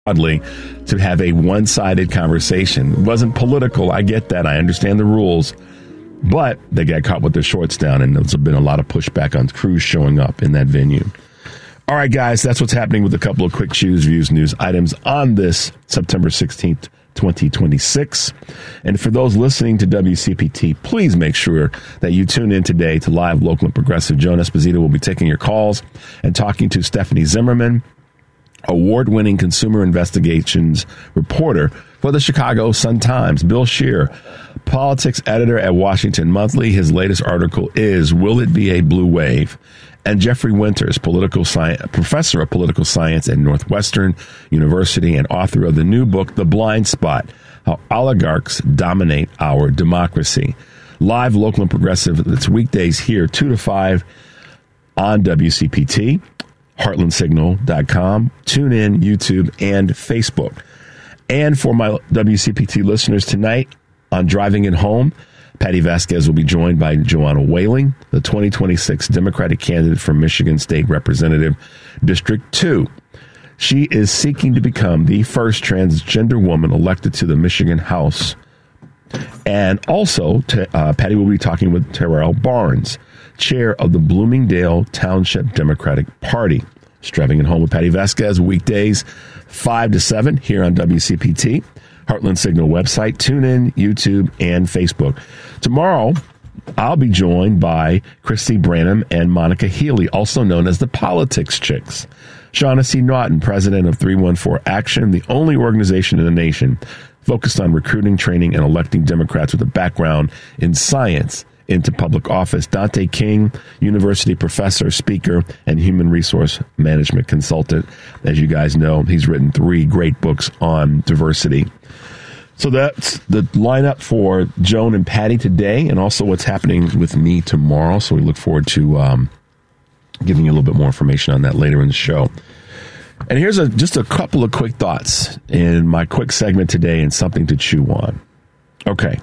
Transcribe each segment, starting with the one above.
broadly to have a one-sided conversation. It wasn't political. I get that. I understand the rules. But they got caught with their shorts down, and there's been a lot of pushback on Cruz showing up in that venue. All right, guys, that's what's happening with a couple of quick Choose Views news items on this September 16th, 2026. And for those listening to WCPT, please make sure that you tune in today to Live, Local, and Progressive. Joan Esposito will be taking your calls and talking to Stephanie Zimmerman, award-winning consumer investigations reporter for the Chicago Sun-Times. Bill Scheer, politics editor at Washington Monthly. His latest article is Will It Be a Blue Wave? And Jeffrey Winters, professor of political science at Northwestern University and author of the new book, The Blind Spot, How Oligarchs Dominate Our Democracy. Live, Local, and Progressive. It's weekdays here, 2 to 5 on WCPT, heartlandsignal.com, TuneIn, YouTube, and Facebook. And for my WCPT listeners tonight on Driving It Home, Patty Vasquez will be joined by Joanna Whaling, the 2026 Democratic candidate for Michigan State Representative District 2. She is seeking to become the first transgender woman elected to the Michigan House. And also, Patty will be talking with Terrell Barnes, chair of the Bloomingdale Township Democratic Party. It's Driving It Home with Patty Vasquez, weekdays 5 to 7 here on WCPT. Heartland Signal website, TuneIn, YouTube, and Facebook. Tomorrow, I'll be joined by Christy Branham and Monica Healy, also known as the Politics Chicks. Shaughnessy Naughton, president of 314 Action, the only organization in the nation focused on recruiting, training, and electing Democrats with a background in science into public office. Dante King, university professor, speaker, and human resource management consultant. As you guys know, he's written 3 great books on diversity. So that's the lineup for Joan and Patty today, and also what's happening with me tomorrow. So we look forward to giving you a little bit more information on that later in the show. And here's just a couple of quick thoughts in my quick segment today and something to chew on. Okay.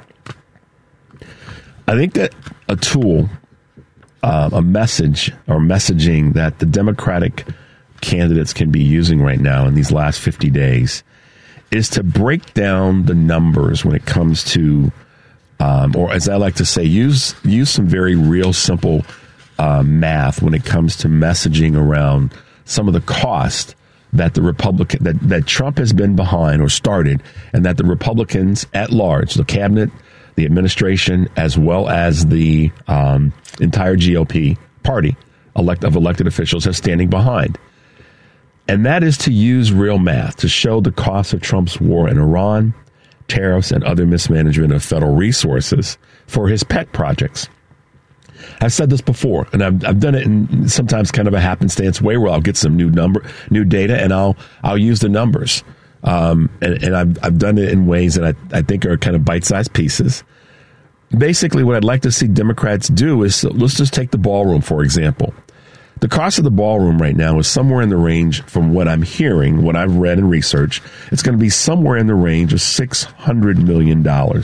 I think that a tool, a message or messaging that the Democratic candidates can be using right now in these last 50 days is to break down the numbers when it comes to, or as I like to say, use some very real simple math when it comes to messaging around some of the cost that the Republican that Trump has been behind or started, and that the Republicans at large, the cabinet, the administration, as well as the entire GOP party of elected officials are standing behind. And that is to use real math to show the cost of Trump's war in Iran, tariffs, and other mismanagement of federal resources for his pet projects. I've said this before, and I've done it in sometimes kind of a happenstance way where I'll get some new data, and I'll use the numbers. And I've done it in ways that I think are kind of bite-sized pieces. Basically, what I'd like to see Democrats do is, let's just take the ballroom, for example. The cost of the ballroom right now is somewhere in the range, from what I'm hearing, what I've read and researched, it's going to be somewhere in the range of $600 million,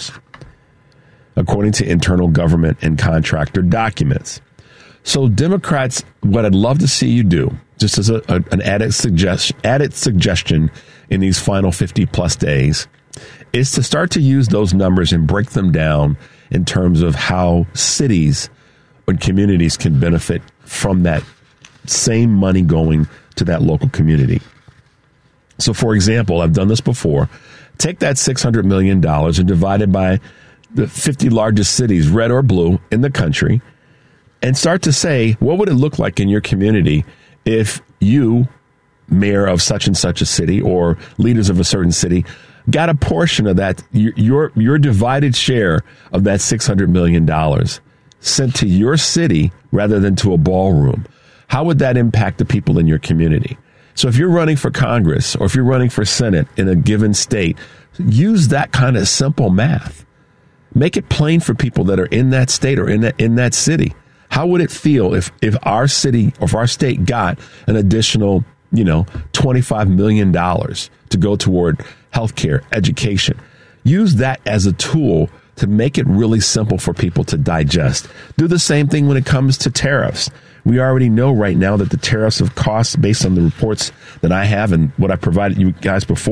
according to internal government and contractor documents. So Democrats, what I'd love to see you do, just as an added suggestion in these final 50-plus days, is to start to use those numbers and break them down in terms of how cities and communities can benefit from that same money going to that local community. So, for example, I've done this before. Take that $600 million and divide it by the 50 largest cities, red or blue, in the country, and start to say, what would it look like in your community if you, mayor of such and such a city, or leaders of a certain city, got a portion of that, your divided share of that $600 million sent to your city rather than to a ballroom? How would that impact the people in your community? So if you're running for Congress or if you're running for Senate in a given state, use that kind of simple math. Make it plain for people that are in that state or in that city. How would it feel if our city or if our state got an additional, $25 million to go toward healthcare, education? Use that as a tool to make it really simple for people to digest. Do the same thing when it comes to tariffs. We already know right now that the tariffs have cost, based on the reports that I have and what I provided you guys before,